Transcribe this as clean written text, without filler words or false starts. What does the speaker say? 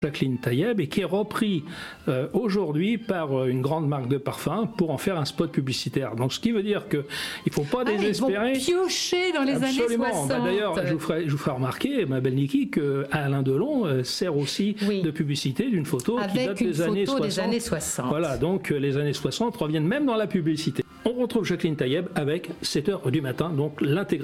Jacqueline Taïeb et qui est repris aujourd'hui par une grande marque de parfum pour en faire un spot publicitaire. Donc ce qui veut dire qu'il ne faut pas désespérer. Ils vont piocher dans les Absolument. années 60. D'ailleurs, je vous ferai remarquer, ma belle Niki, qu'Alain Delon sert aussi de publicité d'une photo qui date des années 60. Voilà, donc les années 60 reviennent même dans la publicité. On retrouve Jacqueline Taïeb avec 7h du matin, donc l'intégralité.